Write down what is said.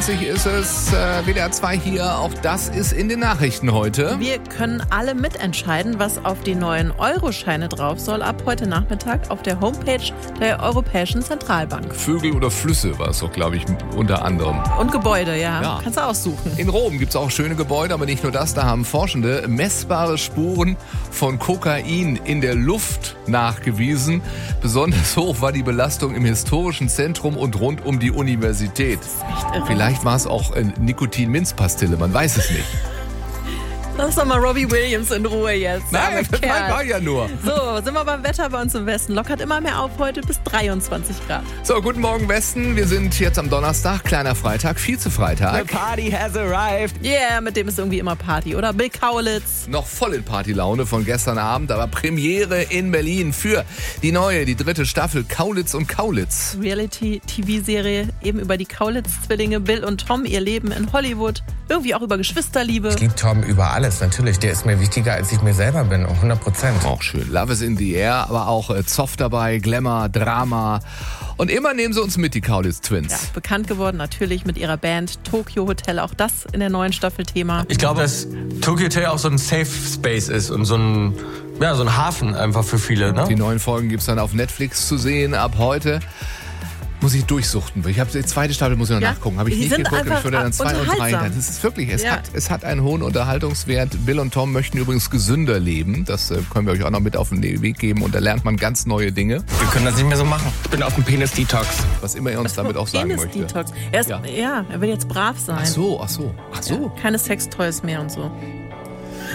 8:30 ist es, WDR 2 hier. Auch das ist in den Nachrichten heute. Wir können alle mitentscheiden, was auf die neuen Euroscheine drauf soll, ab heute Nachmittag auf der Homepage der Europäischen Zentralbank. Vögel oder Flüsse war es doch, glaube ich, unter anderem. Und Gebäude, ja. Kannst du aussuchen. In Rom gibt es auch schöne Gebäude, aber nicht nur das. Da haben Forschende messbare Spuren von Kokain in der Luft nachgewiesen. Besonders hoch war die Belastung im historischen Zentrum und rund um die Universität. Das ist echt irre. Vielleicht war es auch Nikotin-Minzpastille, man weiß es nicht. Lass doch mal Robbie Williams in Ruhe jetzt. Nein, das war ja nur. So, sind wir beim Wetter bei uns im Westen. Lockert immer mehr auf heute bis 23 Grad. So, guten Morgen Westen. Wir sind jetzt am Donnerstag, kleiner Freitag, Vize-Freitag. The party has arrived. Yeah, mit dem ist irgendwie immer Party, oder? Bill Kaulitz. Noch voll in Partylaune von gestern Abend, aber Premiere in Berlin für die dritte Staffel Kaulitz und Kaulitz. Reality-TV-Serie eben über die Kaulitz-Zwillinge Bill und Tom, ihr Leben in Hollywood. Irgendwie auch über Geschwisterliebe. Ich liebe Tom über alles, natürlich. Der ist mir wichtiger, als ich mir selber bin, 100%. Auch schön. Love is in the air, aber auch Zoff dabei, Glamour, Drama. Und immer nehmen sie uns mit, die Kaulitz Twins. Ja, bekannt geworden natürlich mit ihrer Band Tokyo Hotel. Auch das in der neuen Staffel Thema. Ich glaube, dass Tokyo Hotel auch so ein Safe Space ist und so ein Hafen einfach für viele. Ne? Die neuen Folgen gibt es dann auf Netflix zu sehen ab heute. Muss ich durchsuchten. Ich habe die zweite Staffel, muss ich noch nachgucken. Habe ich nicht geguckt, ich würde dann 2 und 3. Das ist wirklich, es hat einen hohen Unterhaltungswert. Bill und Tom möchten übrigens gesünder leben. Das können wir euch auch noch mit auf den Weg geben. Und da lernt man ganz neue Dinge. Wir können das nicht mehr so machen. Ich bin auf dem Penis-Detox. Was immer er uns damit auch sagen möchte. Er will jetzt brav sein. Ach so. Ja, keine Sextoys mehr und so.